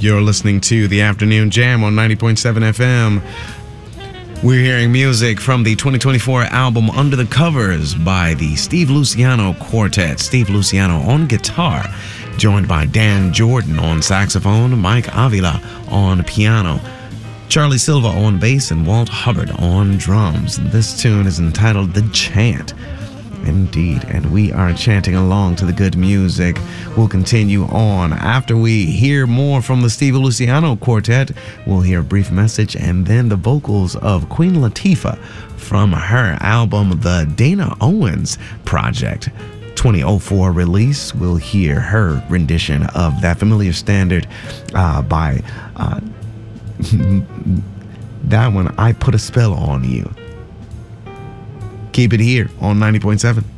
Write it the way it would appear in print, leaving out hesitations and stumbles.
You're listening to the Afternoon Jam on 90.7 FM. We're hearing music from the 2024 album Under the Covers by the Steve Luciano Quartet. Steve Luciano on guitar, joined by Dan Jordan on saxophone, Mike Avila on piano, Charlie Silva on bass, and Walt Hubbard on drums. This tune is entitled The Chant. Indeed, and we are chanting along to the good music. We'll continue on. After we hear more from the Steve Luciano Quartet, we'll hear a brief message and then the vocals of Queen Latifah from her album, The Dana Owens Project. 2004 release. We'll hear her rendition of that familiar standard by that one, I Put a Spell on You. Keep it here on 90.7.